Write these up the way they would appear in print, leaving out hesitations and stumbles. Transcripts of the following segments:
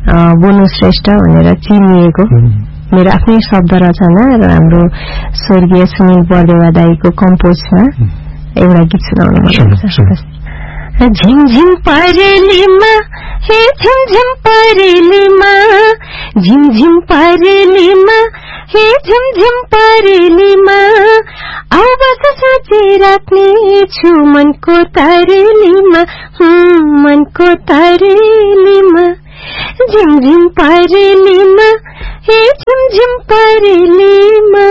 बोनु श्रेष्ठ भनेर चिनिएको मेरो आफ्नै शब्द रचना र हाम्रो स्वर्गीय सुनिल बर्देवा दाईको कम्पोजमा एउटा गीत सुनाउन मन लाग्छ। झिमझिम परेलीमा हे झिमझिम परेलीमा झिमझिम परेलीमा हे झिमझिम परेलीमा आवाज साँचे राख्ने छु मनको तरेलीमा मनको तरेलीमा झिमझिम परेलीमा हे झिमझिम परेलीमा।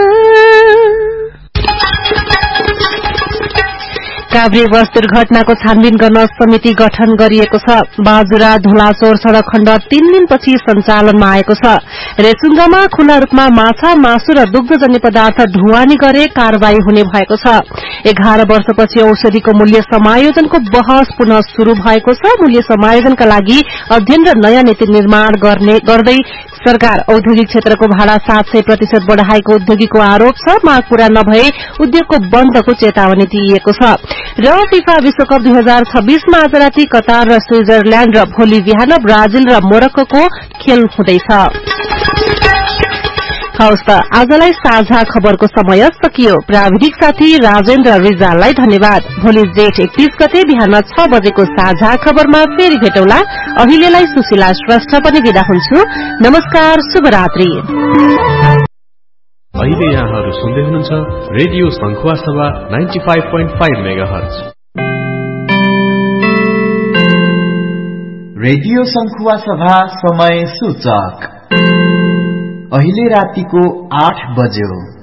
काभ्रे बस दुर्घटनाको छानबिन गर्न समिति गठन गरिएको छ। बाजुरा धुलाचौर सड़क खण्ड 3 दिनपछि सञ्चालनमा आएको छ। रेचुङ्गामा खुल्ला रूपमा माछा मासु र दुग्धजन्य पदार्थ ढुवानी गरे कारवाही हुने भएको छ। 11 वर्षपछि औषधिको मूल्य समायोजनको बहस पुनः शुरू भएको छ। मूल्य समायोजनका लागि अध्ययन र नयाँ नीति निर्माण गर्दै सरकार औद्योगिक क्षेत्रको भाडा 700% बढ़ाएको उद्योगीको आरोप छ। माग पूरा नभए उद्योगको बन्दको चेतावनी दिइएको छ। र फिफा विश्वकप 2026 मा आज राति कतार र स्विजरल्याण्ड र भोलि बिहान ब्राजिल र मोरक्को खेल हुँदैछ। हवस् त आजलाई साझा खबरको समय सकियो। प्राविधिक साथी राजेन्द्र रिजाललाई धन्यवाद। भोलि जेठ 31 गते बिहान 6 बजेको साझा खबरमा फेरि भेटौला। अहिलेलाई सुशीला श्रेष्ठ पनि बिदा हुन्छु। नमस्कार, शुभरात्रि। अहिले यहाँहरू सुन्दै हुनुहुन्छ रेडियो सङ्खुवा सभा 95.5 मेगाहर्ज। रेडियो सङ्खुवा सभा समय सूचक अहिले रातिको 8 बज्यो।